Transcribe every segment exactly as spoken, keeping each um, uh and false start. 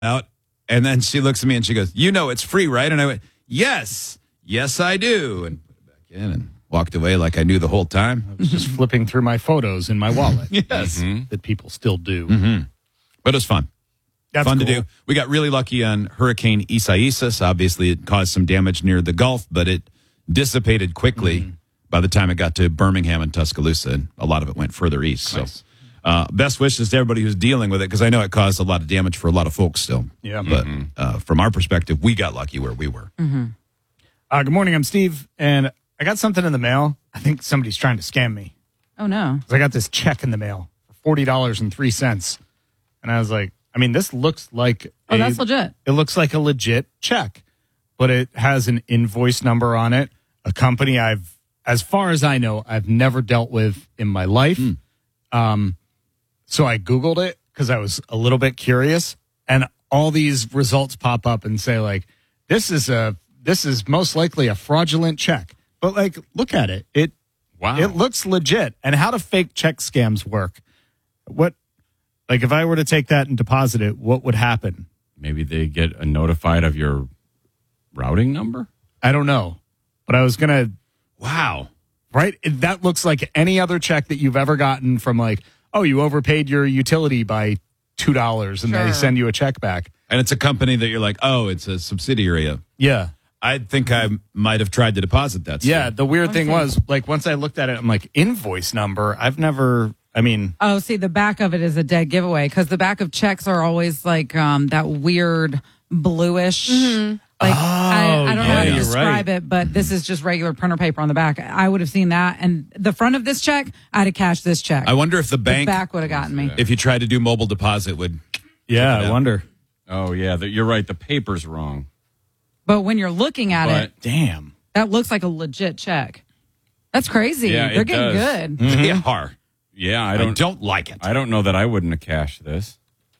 out. And then she looks at me and she goes, you know it's free, right? And I went, yes, yes, I do. And put it back in and walked away like I knew the whole time. I was just flipping through my photos in my wallet. Yes. Mm-hmm. That people still do. Mm-hmm. But it was fun. That's fun cool. to do. We got really lucky on Hurricane Isaias. Obviously, it caused some damage near the Gulf, but it dissipated quickly mm-hmm. by the time it got to Birmingham and Tuscaloosa. And a lot of it went further east. Nice. So uh, best wishes to everybody who's dealing with it, because I know it caused a lot of damage for a lot of folks still. Yeah. But mm-hmm. uh, from our perspective, we got lucky where we were. Mm-hmm. Uh, good morning. I'm Steve, and I got something in the mail. I think somebody's trying to scam me. Oh, no. I got this check in the mail for forty dollars and three cents. And I was like, I mean, this looks like Oh, a, that's legit. It looks like a legit check, but it has an invoice number on it. A company I've, as far as I know, I've never dealt with in my life. Mm. Um, so I Googled it because I was a little bit curious, and all these results pop up and say, like, this is a this is most likely a fraudulent check. But, like, look at it. It wow. It looks legit. And how do fake check scams work? What, like, if I were to take that and deposit it, what would happen? Maybe they get a notified of your routing number? I don't know. But I was going to, wow. Right? That looks like any other check that you've ever gotten from, like, oh, you overpaid your utility by two dollars and sure. they send you a check back. And it's a company that you're like, oh, it's a subsidiary of. Yeah. I think I might have tried to deposit that. Yeah, stuff. the weird thing was, like, once I looked at it, I'm like, invoice number? I've never, I mean. Oh, see, the back of it is a dead giveaway, because the back of checks are always like um, that weird bluish. Mm-hmm. Like, oh, I, I don't yeah, know how to you're describe right. it, but this is just regular printer paper on the back. I would have seen that. And the front of this check, I'd have cashed this check. I wonder if the bank. The back would have gotten me. If you tried to do mobile deposit, would. Yeah, I wonder. Oh, yeah, the, you're right. The paper's wrong. But when you're looking at But- it, Damn. that looks like a legit check. That's crazy. Yeah, They're it getting does. good. Mm-hmm. They are. Yeah, I I don't, don't, like it. I don't know that I wouldn't have cashed this.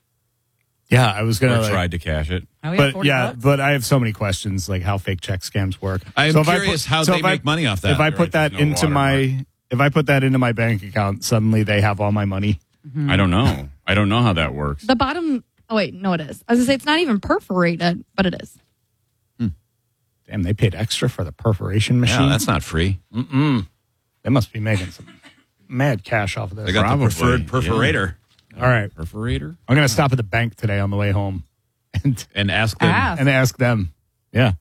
Yeah, I was Or going to. tried to cash it. Oh, we have But forty yeah, bucks? but I have so many questions, like how fake check scams work. I am So if I curious put- how so they if I- make money off that. If I You're put right, that there's no into my, watermark. if I put that into my bank account, suddenly they have all my money. Mm-hmm. I don't know. I don't know how that works. The bottom. Oh wait, no, it is. I was gonna say it's not even perforated, but it is. Damn, they paid extra for the perforation machine. Yeah, that's not free. Mm-mm. They must be making some mad cash off of this. They got Probably, the preferred perforator. All right, Perforator? I'm going to stop at the bank today on the way home and And ask them. Ask. and ask them. Yeah,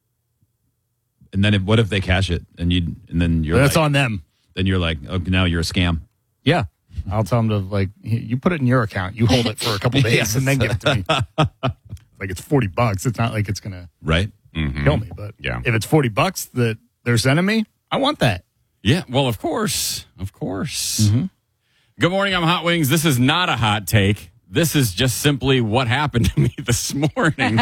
And then if, what if they cash it and you and then you're that's like, on them. then you're like, oh, now you're a scam. Yeah, I'll tell them to, like, you put it in your account, you hold it for a couple days, Yes. and then give it to me. Like, it's forty bucks. It's not like it's going to Right? Mm-hmm. kill me, but Yeah. if it's forty bucks that they're sending me, I want that. Yeah, well, of course. Of course. Mm-hmm. Good morning, I'm Hot Wings. This is not a hot take. This is just simply what happened to me this morning.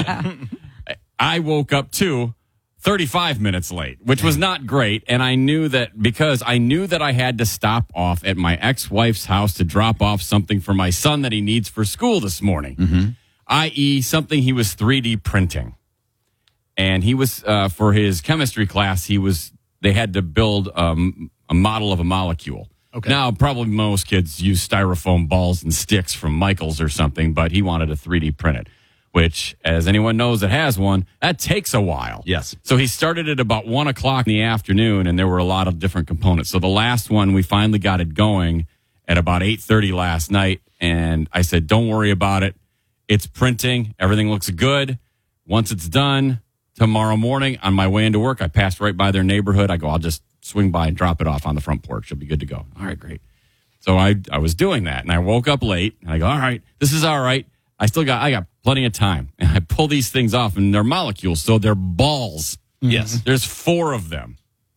I woke up too thirty-five minutes late, which was not great. And I knew that because I knew that I had to stop off at my ex-wife's house to drop off something for my son that he needs for school this morning, Mm-hmm. that is something he was three D printing. And he was, uh, for his chemistry class, he was, they had to build um, a model of a molecule. Okay. Now, probably most kids use styrofoam balls and sticks from Michael's or something, but he wanted to three D print it, which, as anyone knows that has one, that takes a while. Yes. So he started at about one o'clock in the afternoon, and there were a lot of different components. So the last one, we finally got it going at about eight thirty last night, and I said, don't worry about it. It's printing. Everything looks good. Once it's done, tomorrow morning on my way into work, I passed right by their neighborhood. I go, I'll just swing by and drop it off on the front porch. It'll be good to go. All right, great. So I, I was doing that, and I woke up late, and I go, all right, this is all right. I still got, I got plenty of time. And I pull these things off, and they're molecules, so they're balls. Yes. There's four of them.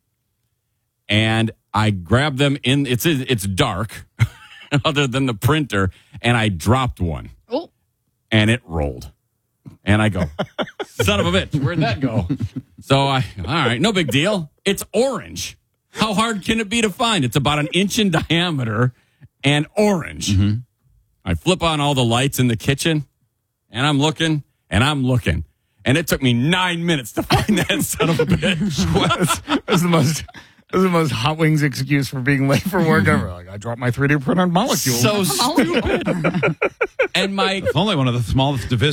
And I grab them in, it's, it's dark, other than the printer, and I dropped one. Oh, And it rolled. And I go, son of a bitch, where'd that go? So I, all right, no big deal. It's orange. How hard can it be to find? It's about an inch in diameter and orange. Mm-hmm. I flip on all the lights in the kitchen, and I'm looking, and I'm looking. And it took me nine minutes to find that son of a bitch. that's, that's the most. That's the most Hot Wings excuse for being late for work ever. Like, I dropped my three D printed molecule. So stupid. And my It's only one of the smallest divisions.